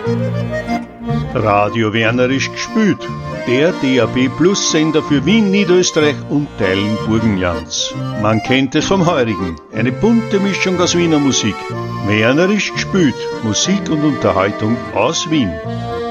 Radio Wernerisch gespielt. Der DAB Plus Sender für Wien, Niederösterreich und Teilen Burgenlands. Man kennt es vom Heurigen. Eine bunte Mischung aus Wiener Musik. Wernerisch gespielt. Musik und Unterhaltung aus Wien.